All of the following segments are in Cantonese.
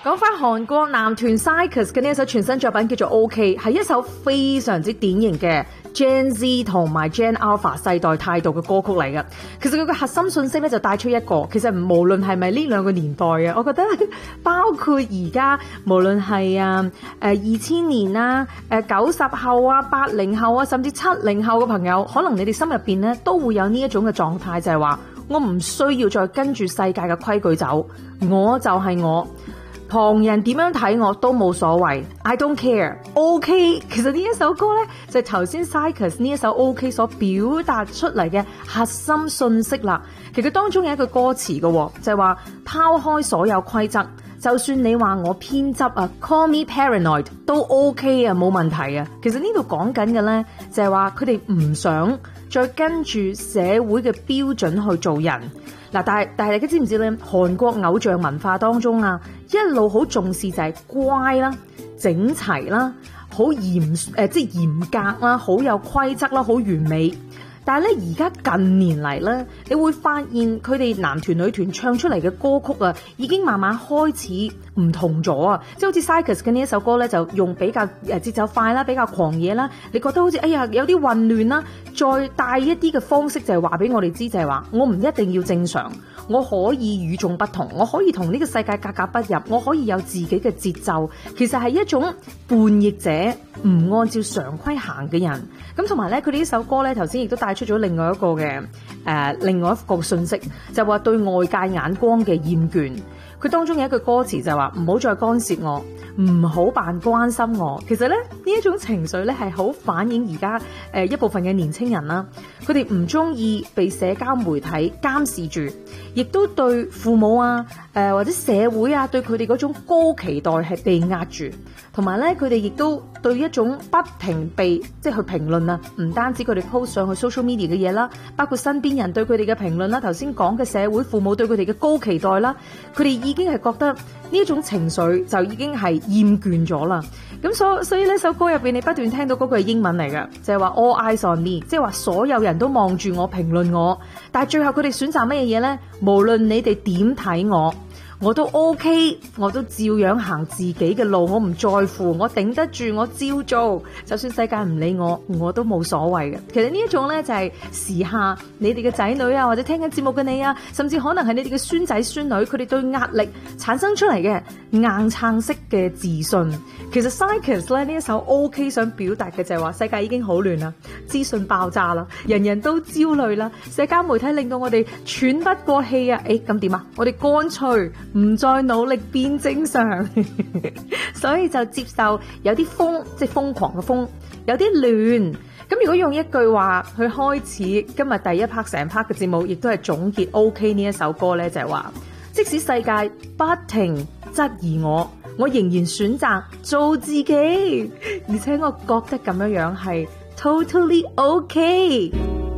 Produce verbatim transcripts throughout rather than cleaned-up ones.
講翻韓國男團 Cycus 嘅呢一首全新作品叫做 OK， 係一首非常之典型嘅 Gen Z 同埋 Gen Alpha 世代態度嘅歌曲嚟嘅。其實佢嘅核心信息咧就帶出一個，其實無論係咪呢兩個年代啊，我覺得包括而家無論係啊誒二千年啦、誒九十後啊、八零後啊，甚至七零後嘅朋友，可能你哋心入邊咧都會有呢一種嘅狀態，就係話我唔需要再跟住世界嘅規矩走，我就係我。旁人點樣睇我都冇所謂 ，I don't care。OK， 其實呢一首歌呢，就係頭先 Cycus 呢一首 OK 所表達出嚟嘅核心信息啦。其實當中有一句歌詞嘅，就係話拋開所有規則，就算你話我偏執啊 ，call me paranoid 都 OK 啊，冇問題啊。其實呢度講緊嘅呢，就係話佢哋唔想再跟住社會嘅標準去做人。嗱，但係但係，你知唔知咧？韓國偶像文化當中啊，一路好重視就係乖啦、整齊啦、好嚴誒，即係嚴格啦、好有規則啦、好完美。但係咧，而家近年嚟咧，你會發現佢哋男團女團唱出嚟嘅歌曲啊，已經慢慢開始唔同咗啊！即係好似 Cycus 嘅呢一首歌咧，就用比較誒節奏快啦，比較狂野啦，你覺得好似哎呀有啲混亂啦，再帶一啲嘅方式就係話俾我哋知，就係話我唔一定要正常，我可以與眾不同，我可以同呢個世界格格不入，我可以有自己嘅節奏。其實係一種叛逆者，唔按照常規行嘅人。咁同埋咧，佢哋呢首歌咧，頭先亦都帶出咗另外一個嘅誒、呃，另外一個信息，就話對外界眼光嘅厭倦。佢當中有一句歌詞就係話唔好再干涉我，唔好扮關心我。其實咧，呢一種情緒咧係好反映而家誒一部分嘅年青人啦，佢哋唔中意被社交媒體監視住，亦都對父母啊誒、呃、或者社會啊對佢哋嗰種高期待係被壓住，同埋咧佢哋亦都對一種不停被即係去評論啊，唔單止佢哋 post 上去 social media 嘅嘢啦，包括身邊人對佢哋嘅評論啦，頭先講嘅社會父母對佢哋嘅高期待啦，佢哋已經係覺得呢一種情緒就已經係厭倦咗啦。咁所所以呢首歌入邊你不斷聽到嗰句係英文嚟嘅，就係話 all eyes on me， 即係話所有人都望住我評論我，但係最後佢哋選擇乜嘢嘢呢？無論你哋點睇我，我都 OK， 我都照樣行自己嘅路，我唔在乎，我頂得住，我照做，就算世界唔理我，我都冇所謂嘅。其實呢一種呢，就係時下你哋嘅仔女啊，或者聽緊節目嘅你啊，甚至可能係你哋嘅孫仔孫女，佢哋對壓力產生出嚟嘅硬撐式嘅自信。其實 Cycus 咧呢一首 OK 想表達嘅就係話世界已經好亂啦，資訊爆炸啦，人人都焦慮啦，社交媒體令到我哋喘不過氣啊！誒咁點啊？我哋乾脆唔再努力變正常，所以就接受有啲瘋，即係瘋狂嘅瘋，有啲亂。咁如果用一句話去開始今日第一 part 成 part 嘅節目，亦都係總結 OK 呢一首歌呢，就係話，即使世界不停質疑我，我仍然選擇做自己，而且我覺得咁樣樣係 totally OK。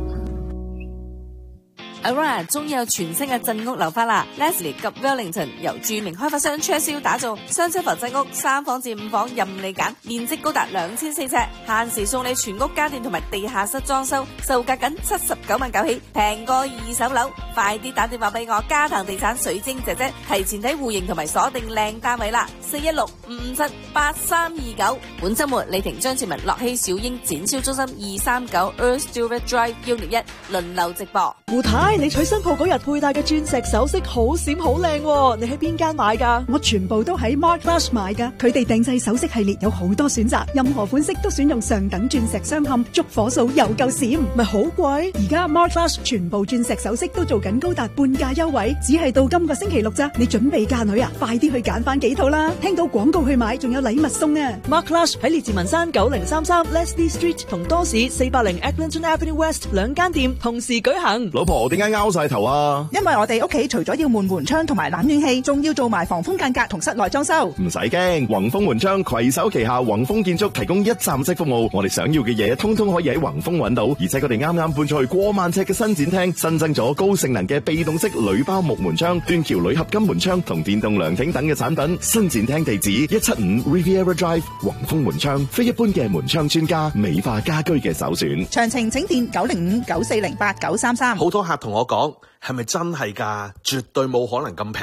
Aurora 終於有全新嘅鎮屋樓花啦 ！Leslie 及 Wellington 由著名開發商 Churchill 打造雙七房鎮屋，三房至五房任你揀，面積高達兩千四尺，限時送你全屋家電同埋地下室裝修，售價僅七十九萬九起，平過二手樓。快啲打電話俾我嘉騰地產水晶姐姐，提前睇戶型同埋鎖定靚單位啦！四一六五五七八三二九。本週末李婷張志文樂熙小英展銷中心二三九 Earth Stewart Drive 一零一輪流直播。 胡太，你娶新抱嗰日佩戴嘅鑽石首飾好閃好靚，你喺邊間買噶？ 我全部都喺 Mark Flash 買噶，佢哋定製首飾系列有好多選擇，任何款式都選用上等鑽石鑲嵌，燭火數又夠閃， 咪好貴？ 而家 Mark Flash 全部鑽石首飾都做緊高達半價優惠，只係到今個星期六咋，你準備嫁女啊？快啲去揀翻幾套啦！聽到廣告去買，仲有禮物送啊 ！Mark Flash 喺列治文山九零三三 Leslie Street 同多士四百零 Eglinton Avenue West 兩間店同時舉行。 老婆點解拗晒頭啊？ 因為我哋屋企除咗要換門窗同埋冷暖氣，仲要做埋防風間隔同室內裝修。 唔使驚，宏豐門窗攜手旗下宏豐建築提供一站式服務，我哋想要嘅嘢通通可以喺宏豐揾到，而且佢哋啱啱搬出去過萬尺嘅新展廳，新增咗高性能嘅被動式鋁包木門窗、斷橋鋁合金門窗同電動涼亭等嘅產品。新展廳地址一七五 Riviera Drive， 宏豐門窗，非一般嘅門窗專家，美化家居嘅首選。 詳情請電九零五九四零八九三三。 好多客同我講，係咪真係㗎？絕對冇可能咁平。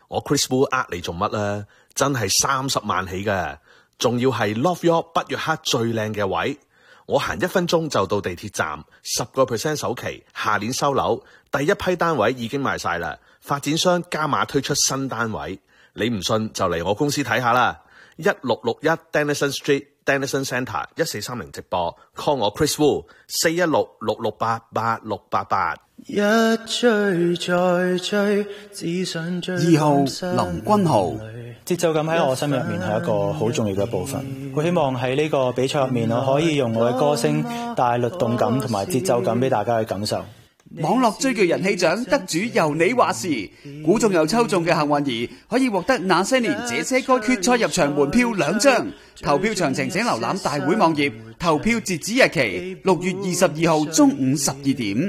我 Chris Wu 呃你做乜啊？真係三十萬起嘅，仲要係 Love York 北約克最靚嘅位。我行一分鐘就到地鐵站，十個 percent 首期，下年收樓，第一批單位已經賣晒啦。發展商加碼推出新單位，你唔信就嚟我公司睇下啦。一六六一 Dennison Street。Dennison Centre 一四三零直播 call 我 Chris Wu 四一六六六八八六八八。 一追再追，只想追。 二號林君豪， 節奏感喺我心入面係一個好重要嘅部分。我希望喺呢個比賽入面，我可以用我嘅歌聲帶律動感同埋節奏感俾大家去感受。 網絡追劇人氣獎得主由你話事，估中又抽中嘅幸運兒可以獲得那些年這些歌決賽入場門票兩張。投票詳情請瀏覽大會網頁，投票截止日期六月二十二號中午十二點。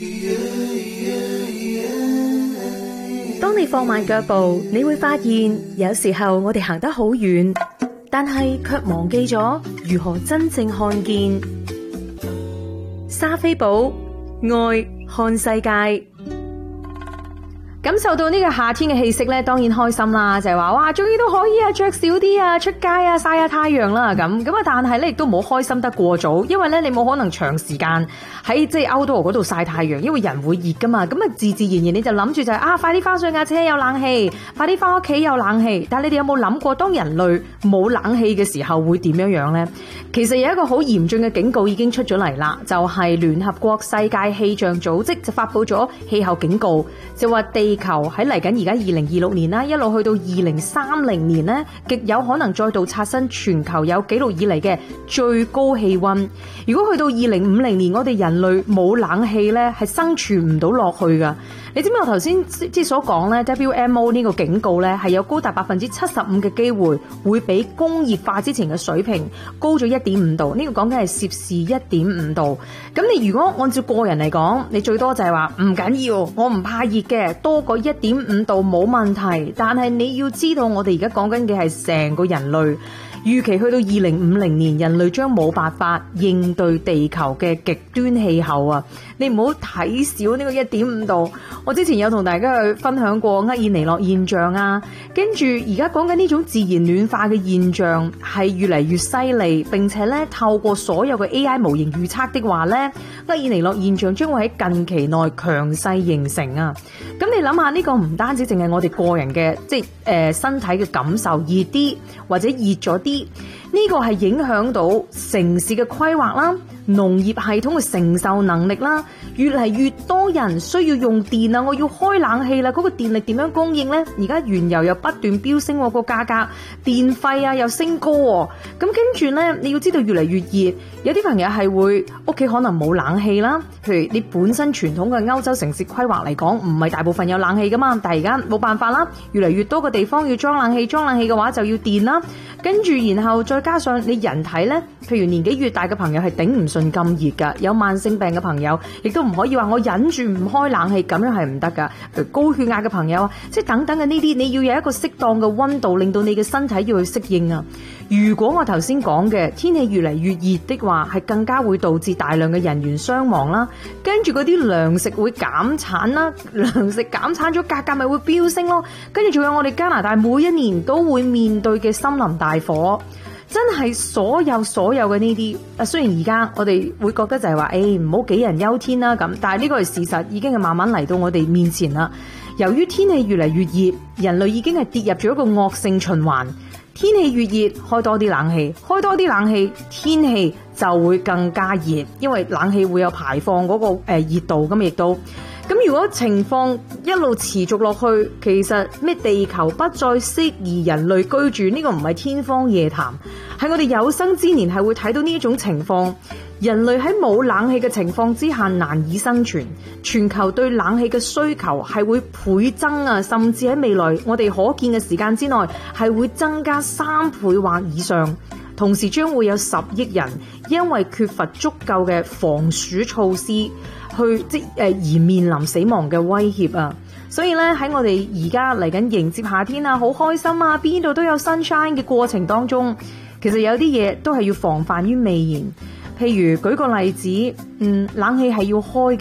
當你放慢腳步，你會發現有時候我哋行得好遠，但係卻忘記咗如何真正看見。莎菲寶愛看世界。 感受到呢個夏天嘅氣息咧，當然開心啦，就係話哇，終於都可以啊，着少啲啊，出街啊，曬下太陽啦咁咁啊！但係咧亦都唔好開心得過早，因為咧你冇可能長時間喺即係 outdoor 嗰度曬太陽，因為人會熱噶嘛。咁啊，自自然然你就諗住就係啊，快啲翻上架車有冷氣，快啲翻屋企有冷氣。但係你哋有冇諗過，當人類冇冷氣嘅時候會點樣樣呢？其實有一個好嚴峻嘅警告已經出咗嚟啦，就係聯合國世界氣象組織就發佈咗氣候警告，就話地球喺嚟緊而家二零二六年啦，一路去到二零三零年呢，極有可能再度刷新全球有紀錄以嚟嘅最高氣溫。如果去到二零五零年，我哋人類冇冷氣呢，係生存唔到落去噶。你知唔知我頭先即係所講呢 W M O 呢個警告呢，係有高達百分之七十五嘅機會會比工業化之前嘅水平高咗一點五度。呢、這個講緊係攝氏一點五度。咁你如果按照個人嚟講，你最多就係話唔緊要，我唔怕熱嘅，多過一點五度冇問題。但係你要知道，我哋而家講緊嘅係成個人類。預期去到二零五零年，人類將冇辦法應對地球嘅極端氣候啊！你唔好睇少呢個一點五度。我之前有同大家去分享過厄爾尼諾現象啊，跟住而家講緊呢種自然暖化嘅現象係越嚟越犀利，並且咧透過所有嘅 A I 模型預測的話咧，厄爾尼諾現象將會喺近期內強勢形成啊！咁你諗下，呢個唔單止淨係我哋個人嘅，即係誒、呃、身體嘅感受熱啲或者熱咗啲。呢個係影響到城市嘅規劃啦，農業系統嘅承受能力啦，越嚟越多人需要用電啊，我要開冷氣啦，嗰個電力點樣供應呢？而家原油又不斷飆升，個價格電費啊又升高，咁跟住呢，你要知道越嚟越熱，有啲朋友係會屋企可能冇冷氣啦，譬如你本身傳統嘅歐洲城市規劃嚟講，唔係大部分有冷氣噶嘛，但係而家冇辦法啦，越嚟越多嘅地方要裝冷氣，裝冷氣嘅話就要電啦，跟住然後再加上你人體呢，譬如年紀越大嘅朋友係頂唔順咁熱噶，有慢性病嘅朋友亦都唔可以話我忍住唔開冷氣，咁樣係唔得噶。譬如高血壓嘅朋友啊，即係等等嘅呢啲，你要有一個適當嘅溫度，令到你嘅身體要去適應啊。如果我頭先講嘅天氣越嚟越熱的話，係更加會導致大量嘅人員傷亡啦，跟住嗰啲糧食會減產啦，糧食減產咗，價格咪會飆升咯。跟住仲有我哋加拿大每一年都會面對嘅森林大火。真係所有所有嘅呢啲，啊雖然而家我哋會覺得就係話，誒唔好杞人憂天啦咁，但係呢個係事實，已經係慢慢嚟到我哋面前啦。由於天氣越嚟越熱，人類已經係跌入咗一個惡性循環。天氣越熱，開多啲冷氣，開多啲冷氣，天氣就會更加熱，因為冷氣會有排放嗰個誒熱度咁亦都。咁如果情況一路持續落去，其實咩地球不再適宜人類居住，呢個唔係天方夜譚，係我哋有生之年係會睇到呢一種情況。人類喺冇冷氣嘅情況之下難以生存，全球對冷氣嘅需求係會倍增啊，甚至喺未來我哋可見嘅時間之內係會增加三倍或以上。同時將會有十億人因為缺乏足夠嘅防暑措施去即誒而面臨死亡嘅威脅啊！所以咧喺我哋而家嚟緊迎接夏天啊，好開心啊，邊度都有 sunshine 嘅過程當中，其實有啲嘢都係要防範於未然。譬如舉個例子，嗯，冷氣係要開嘅，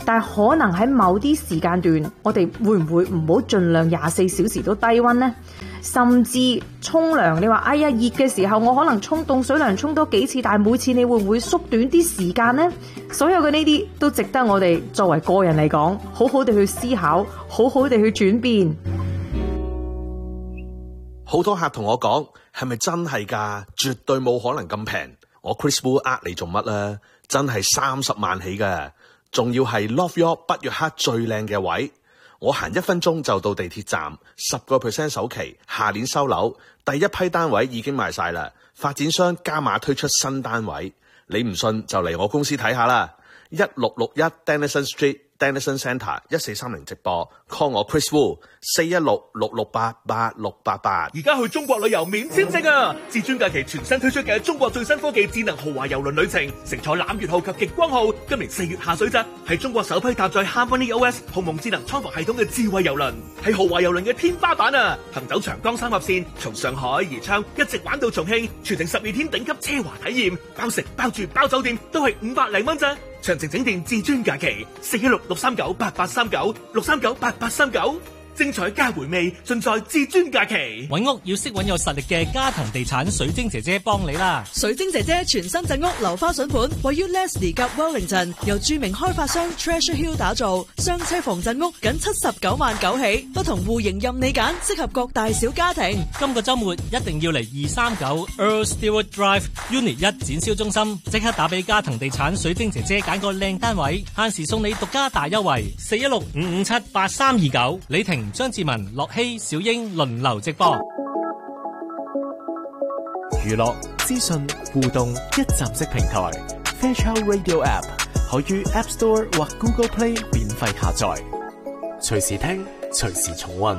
但係可能喺某啲時間段，我哋會唔會唔好盡量廿四小時都低溫呢？甚至沖涼，你話哎呀熱嘅時候，我可能沖凍水涼沖多幾次，但係每次你會唔會縮短啲時間呢？所有嘅呢啲都值得我哋作為個人嚟講，好好地去思考，好好地去轉變。 好多客同我講，係咪真係㗎？絕對冇可能咁平。我 Chris Wu 呃你做乜咧？真係三十萬起嘅，仲要係 Love York 北約克最靚嘅位。我行一分鐘就到地鐵站，十個 percent 首期，下年收樓，第一批單位已經賣晒啦。發展商加碼推出新單位，你唔信就嚟我公司睇下啦。一六六一 Dennison Street。Dennison Centre 一四三零直播 call 我 Chris Wu 四一六六六八八六八八。 而家去中國旅遊免簽證啊！至尊假期全新推出嘅中國最新科技智能豪華郵輪旅程，乘坐攬月號及極光號，今年四月下水咋，係中國首批搭載 Harmony O S 鴻蒙智能艙房系統嘅智慧郵輪，係豪華郵輪嘅天花板啊！行走長江三峽線，從上海宜昌一直玩到重慶，全程十二天頂級奢華體驗，包食包住包酒店都係五百零蚊咋。詳情請電至尊假期四一六六三九八八三九六三九八八三九，精彩加回味盡在至尊假期。 揾屋要識揾有實力嘅嘉騰地產水晶姐姐幫你啦。 水晶姐姐全新鎮屋樓花筍盤，位於 Leslie 及 Wellington， 由著名開發商 Treasure Hill 打造，雙車房鎮屋僅七十九萬九起，不同戶型任你揀，適合各大小家庭。 今個週末一定要嚟二三九 Earl Stewart Drive Unit 一展銷中心，即刻打俾嘉騰地產水晶姐姐揀個靚單位，限時送你獨家大優惠，四一六五五七八三二九。李婷、張志文、樂希、小英輪流直播。 娛樂、資訊、互動一站式平台 Fairchild Radio App 可於 App Store 或 Google Play 免費下載，隨時聽，隨時重溫。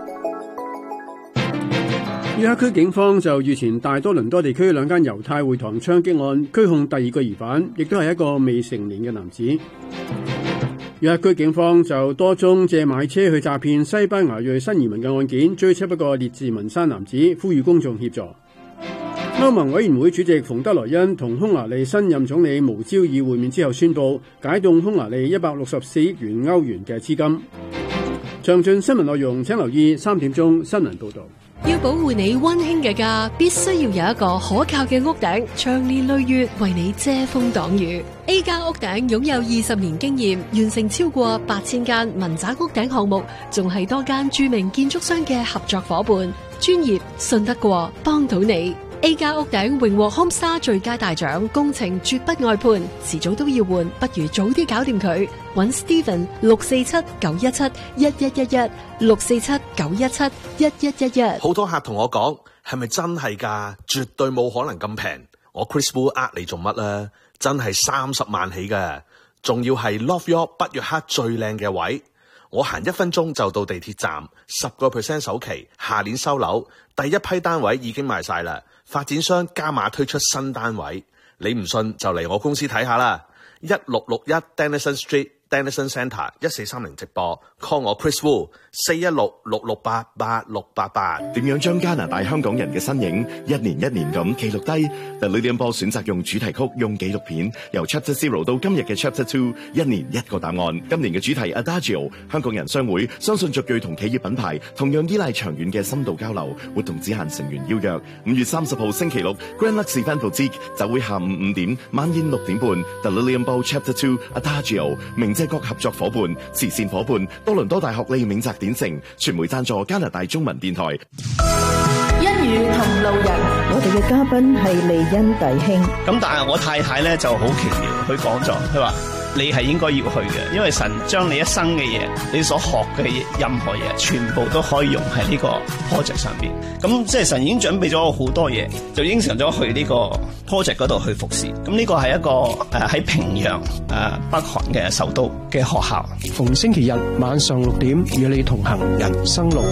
約克區警方就預前大多倫多地區兩間猶太會堂槍擊案拘控第二個疑犯，亦都係一個未成年嘅男子。約克區警方就多宗借買車去詐騙西班牙裔新移民嘅案件追緝一個列治文山男子，呼籲公眾協助。歐盟委員會主席馮德萊恩同匈牙利新任總理無焦爾會面之後宣布解凍匈牙利一百六十四億元歐元嘅資金。詳盡新聞內容請留意三點鐘新聞報道。 要保護你溫馨嘅家，必須要有一個可靠嘅屋頂，長年累月為你遮風擋雨。A 加屋頂擁有二十年經驗，完成超過八千間民宅屋頂項目，仲係多間著名建築商嘅合作夥伴，專業信得過，幫到你。A 加屋頂榮獲 Homestar 最佳大獎，工程絕不外判，遲早都要換，不如早啲搞掂佢。搵 Steven 六四七九一七一一一一六四七九一七一一一一。 好多客同我講，係咪真係㗎？絕對冇可能咁平。我 Chris Wu 呃你做乜咧？真係三十萬起嘅，仲要係 Love York 北約克最靚嘅位。我行一分鐘就到地鐵站，十個 percent 首期，下年收樓，第一批單位已經賣晒啦。發展商加碼推出新單位，你唔信就嚟我公司睇下啦。一六六一 Dennison Street。Dennison Centre 一四三零直播 call 我 Chris Wu 四一六六六八八六八八。 點樣將加拿大香港人嘅身影一年一年咁記錄低 ？The Lilian Ball 選擇用主題曲，用紀錄片，由 Chapter Zero 到今日嘅 Chapter Two， 一年一個答案。今年嘅主題 Adagio， 香港人商會相信族裔同企業品牌同樣依賴長遠嘅深度交流。活動只限成員邀約。五月三十號星期六 Grand Lux Event Boutique 就會下午五點，晚宴六點半。The Lilian Ball Chapter Two Adagio， 名謝各合作伙伴、慈善伙伴、多倫多大學李銘澤典城、傳媒贊助加拿大中文電台。 一語同路人，我哋嘅嘉賓係利恩弟兄。 咁但係我太太咧就好奇妙，佢講咗，佢話你係應該要去嘅，因為神將你一生嘅嘢，你所學嘅任何嘢，全部都可以用喺呢個 project 上邊。咁即係神已經準備咗好多嘢，就應承咗去呢個 project 嗰度去服侍。咁呢個係一個誒喺、呃、平壤誒、呃、北韓嘅首都嘅學校。 逢星期日晚上六點，與你同行人生路。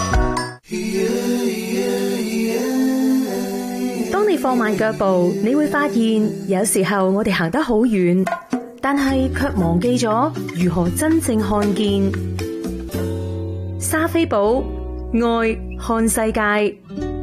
當你放慢腳步，你會發現有時候我哋行得好遠，但係卻忘記咗如何真正看見。莎菲寶愛看世界。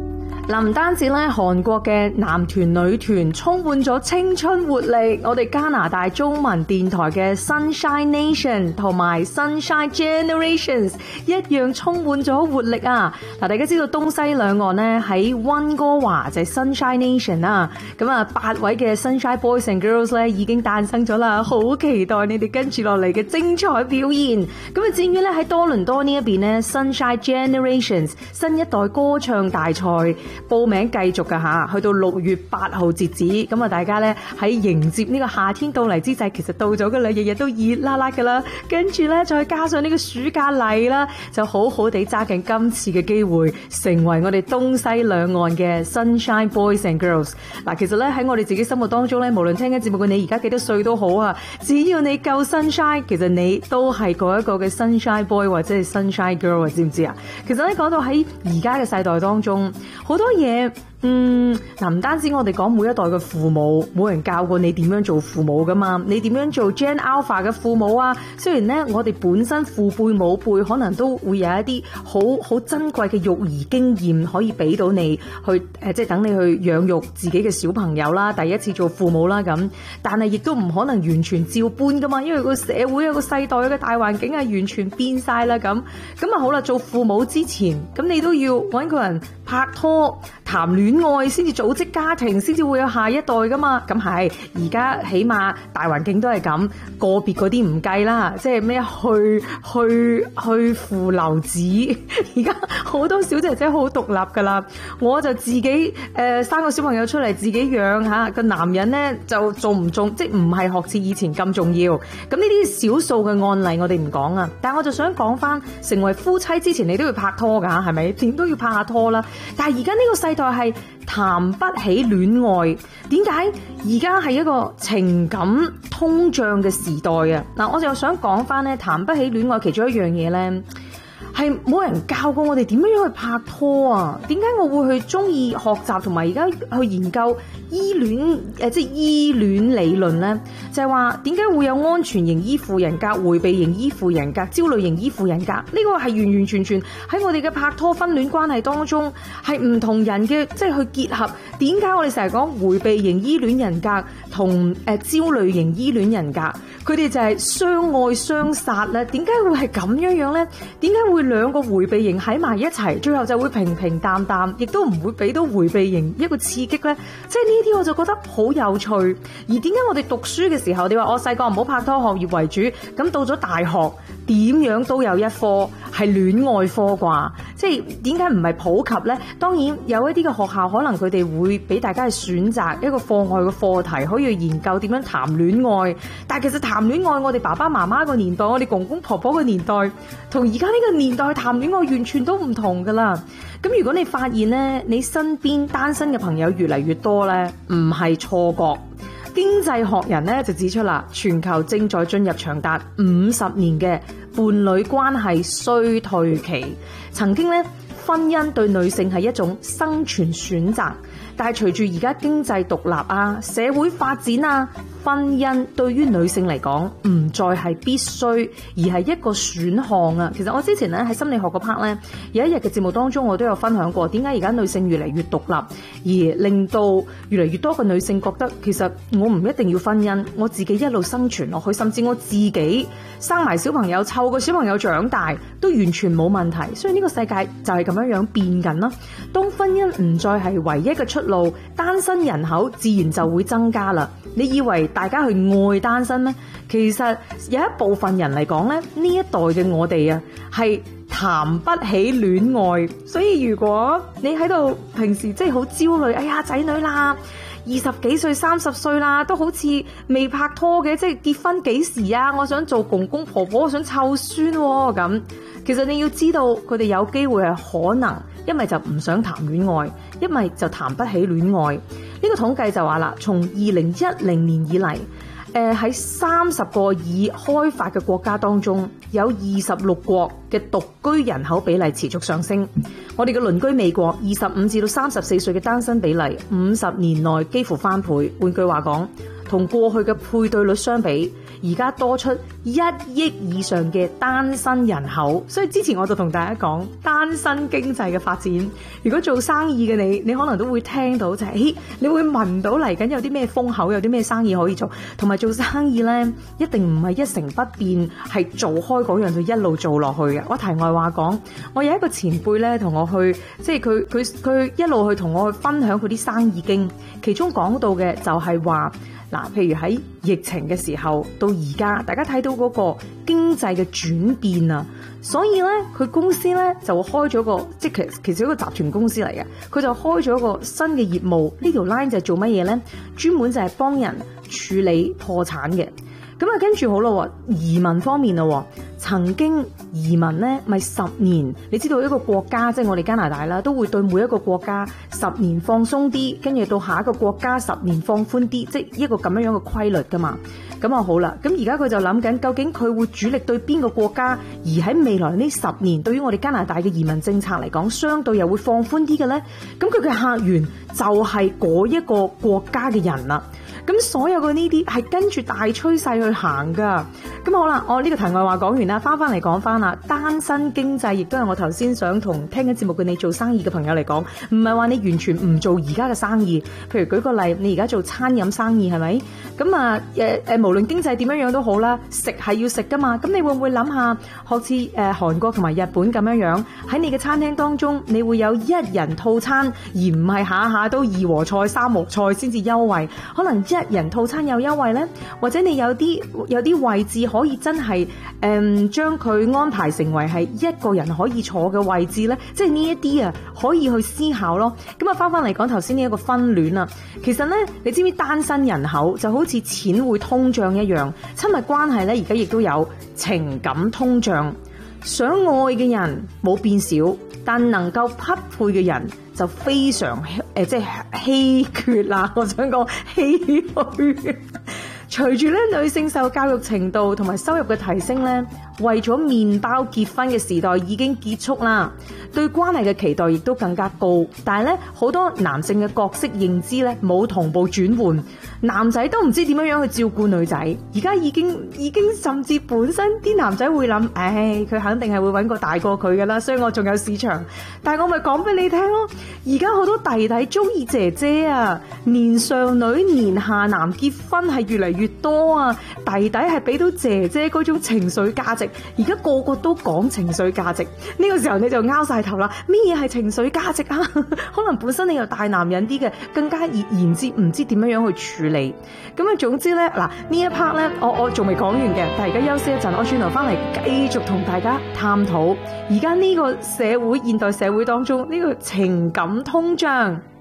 嗱，唔單止咧，韓國嘅男團女團充滿咗青春活力，我哋加拿大中文電台嘅 Sunshine Nation 同埋 Sunshine Generations 一樣充滿咗活力啊！嗱，大家知道東西兩岸咧喺溫哥華就係 Sunshine Nation 啦，咁啊八位嘅 Sunshine Boys and Girls 咧已經誕生咗啦，好期待你哋跟住落嚟嘅精彩表現。咁啊，至於咧喺多倫多呢一邊咧 Sunshine Generations 新一代歌唱大賽。報名繼續㗎吓，去到六月八號截止。咁啊，大家咧喺迎接呢個夏天到嚟之際，其實到咗㗎啦，日日都熱辣辣㗎啦。跟住咧，再加上呢個暑假嚟啦，就好好地揸緊今次嘅機會，成為我哋東西兩岸嘅 Sunshine Boys and Girls。嗱，其實咧喺我哋自己心目當中咧，無論聽緊節目嘅你而家幾多歲都好啊，只要你夠 Sunshine， 其實你都係嗰一個嘅 Sunshine Boy 或者係 Sunshine Girl 啊，知唔知啊？其實咧講到喺而家嘅世代當中，好多嘢，嗯，嗱，唔單止我哋講每一代嘅父母，冇人教過你點樣做父母噶嘛，你點樣做 Gen Alpha 嘅父母啊？雖然咧，我哋本身父輩母輩可能都會有一啲好好珍貴嘅育兒經驗可以俾到你去，誒、呃，即係等你去養育自己嘅小朋友啦，第一次做父母啦咁，但係亦都唔可能完全照搬噶嘛，因為個社會有個世代嘅大環境係完全變晒啦咁，咁啊好啦，做父母之前，咁你都要搵個人拍拖談戀愛先至組織家庭，先至會有下一代噶嘛。咁係而家起碼大環境都係咁，個別嗰啲唔計啦，即係咩去去去父留子。而家好多小姐姐好獨立噶啦，我就自己誒、呃、生個小朋友出嚟自己養吓，個男人咧就重唔重，即係唔係學似以前咁重要。咁呢啲少數嘅案例我哋唔講啊，但係我就想講翻，成為夫妻之前你都要拍拖噶，係咪？點都要拍下拖啦。但係而家呢個世代係談不起戀愛，點解而家係一個情感通脹嘅時代啊？嗱，我就想講翻咧，談不起戀愛其中一樣嘢咧，係冇人教過我哋點樣去拍拖啊？點解我會去中意學習同埋而家去研究依戀誒，即係依戀理論咧？就係話點解會有安全型依附人格、迴避型依附人格、焦慮型依附人格？呢個係完完全全喺我哋嘅拍拖婚戀關係當中係唔同人嘅，即係去結合。點解我哋成日講迴避型依戀人格同誒焦慮型依戀人格？佢哋就係相愛相殺咧？點解會係咁樣樣咧？點解會兩個迴避型喺埋一齊，最後就會平平淡淡，亦都唔會俾到迴避型一個刺激咧？即係呢啲我就覺得好有趣。而點解我哋讀書嘅時候，你話我細個唔好拍拖，學業為主，咁到咗大學點樣都有一科係戀愛科啩？即係點解唔係普及咧？當然有一啲嘅學校可能佢哋會俾大家去選擇一個課外嘅課題，可以去研究點樣談戀愛。但係其實談戀愛，我哋爸爸媽媽個年代，我哋公公婆婆個年代，同而家呢個年代談戀愛完全都唔同噶啦。咁如果你發現咧，你身邊單身嘅朋友越嚟越多咧，唔係錯覺。經濟學人咧就指出啦，全球正在進入長達五十年嘅伴侶關係衰退期。曾經咧，婚姻對女性係一種生存選擇，但係隨住而家經濟獨立啊、社會發展啊，婚姻對於女性嚟講唔再係必須，而係一個選項啊。其實我之前咧喺心理學個 part 咧，有一日嘅節目當中，我都有分享過，點解而家女性越嚟越獨立，而令到越嚟越多嘅女性覺得，其實我唔一定要婚姻，我自己一路生存落去，甚至我自己生埋小朋友，湊個小朋友長大都完全冇問題。所以呢個世界就係咁樣樣變緊啦。當婚姻唔再係唯一嘅出路，單身人口自然就會增加啦。你以為大家去愛單身咩？其實有一部分人嚟講咧，呢一代嘅我哋啊，係談不起戀愛。所以如果你喺度平時即係好焦慮，哎呀仔女啦，二十幾歲、三十歲啦，都好似未拍拖嘅，即係結婚幾時啊？我想做公公婆婆，我想湊孫喎咁。其實你要知道，佢哋有機會係可能，因為就唔想談戀愛，因為就談不起戀愛。呢個統計就話啦，從二零一零年以嚟，誒喺三十個已開發嘅國家當中，有二十六國嘅獨居人口比例持續上升。我哋嘅鄰居美國，二十五至到三十四歲嘅單身比例，五十年內幾乎翻倍。換句話講，同過去嘅配對率相比， 而家多出一億以上嘅單身人口，所以之前我就同大家講單身經濟嘅發展。如果做生意嘅你，你可能都會聽到就係、是，你會聞到嚟緊有啲咩風口，有啲咩生意可以做，同埋做生意呢，一定唔係一成不變，係做開嗰樣就一路做落去嘅。我題外話講，我有一個前輩呢，同我去，即係佢佢佢一路去同我去分享佢啲生意經，其中講到嘅就係話。嗱，譬如喺疫情嘅時候到而家，大家睇到嗰個經濟嘅轉變啊，所以咧佢公司咧就開咗個，即係其實一個集團公司嚟嘅，佢就開咗個新嘅業務，呢條 line 就係做乜嘢咧？專門就係幫人處理破產嘅。咁啊，跟住好咯，移民方面咯，曾經移民咧咪十年，你知道一個國家即係我哋加拿大啦，都會對每一個國家十年放鬆啲，跟住到下一個國家十年放寬啲，即係一個咁樣樣嘅規律噶嘛。咁啊好啦，咁而家佢就諗緊，究竟佢會主力對邊個國家，而喺未來呢十年，對於我哋加拿大嘅移民政策嚟講，相對又會放寬啲嘅咧？咁佢嘅客源就係嗰一個國家嘅人啦。咁所有嘅呢啲係跟住大趨勢去行噶。咁好啦，我呢個題外話講完啦，翻翻嚟講翻啦，單身經濟亦都係我頭先想同聽緊節目嘅你做生意嘅朋友嚟講，唔係話你完全唔做而家嘅生意。譬如舉個例，你而家做餐飲生意係咪？咁啊誒誒，無論經濟點樣樣都好啦，食係要食噶嘛。咁你會唔會諗下，好似誒韓國同埋日本咁樣樣，喺你嘅餐廳當中，你會有一人套餐，而唔係下下都二和菜、三和菜先至優惠，可能一人套餐有優惠呢？或者你有啲有啲位置可以真係誒將佢安排成為係一個人可以坐嘅位置呢？即係呢一啲啊，可以去思考咯。咁啊，翻翻嚟講頭先呢一個婚戀啊，其實呢，你知唔知單身人口就好似錢會通脹一樣，親密關係呢，而家亦都有情感通脹。想愛嘅人冇變少，但能夠匹配嘅人就非常誒、呃，即係稀缺啦。我想講唏噓。隨住咧女性受教育程度同埋收入嘅提升咧，為咗麵包結婚嘅時代已經結束啦，對關係嘅期待亦都更加高。但係咧，好多男性嘅角色認知咧冇同步轉換，男仔都唔知點樣樣去照顧女仔。而家已經已經甚至本身啲男仔會諗，唉，佢肯定係會揾個大過佢噶啦，所以我仲有市場。但係我咪講俾你聽咯，而家好多弟弟中意姐姐啊，年上女年下男結婚係越嚟越多啊，弟弟係俾到姐姐嗰種情緒價值，而家個個都講情緒價值，呢個時候你就拗晒頭啦，咩嘢係情緒價值啊？可能本身你又大男人啲嘅，更加言之唔知點樣樣去處理。咁啊，總之咧，嗱呢一 part 咧，我我仲未講完嘅，但係而家休息一陣，我轉頭翻嚟繼續同大家探討而家呢個社會現代社會當中呢個情感通脹